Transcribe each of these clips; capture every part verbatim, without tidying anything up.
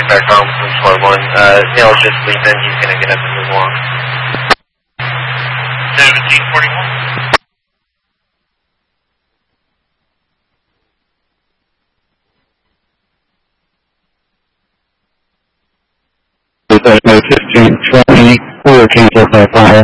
contact Tom from Squad one. Uh, Neil's just sleeping. He's going to get up and move along. seventeen forty-one. fifteen twenty, or cancel by fire.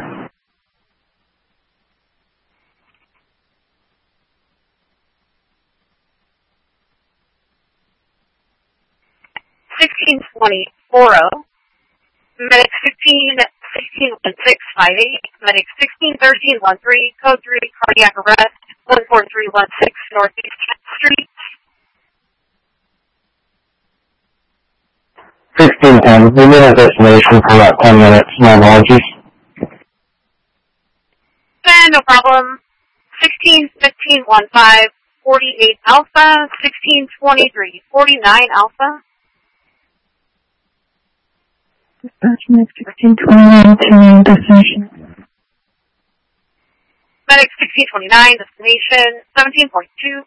sixteen twenty, four oh. Medic fifteen sixteen one six five eight. Medic sixteen thirteen one three. Code three, cardiac arrest, one four three one six Northeast tenth Street. sixteen ten, we will have destination for about ten minutes, no apologies. Then, no problem. sixteen fifteen one five, forty-eight Alpha, sixteen twenty-three, forty-nine Alpha. Dispatch Medic sixteen twenty-nine to destination. Medic sixteen twenty-nine, destination seventeen point two.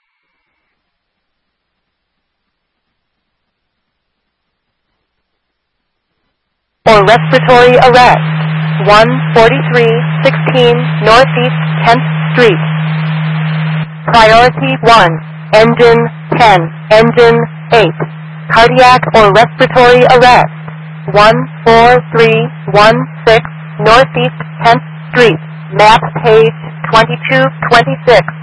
For respiratory arrest, one forty-three sixteen Northeast tenth Street. Priority one, engine ten, engine eight. Cardiac or respiratory arrest, one four three one six Northeast tenth Street. Map page twenty-two twenty-six.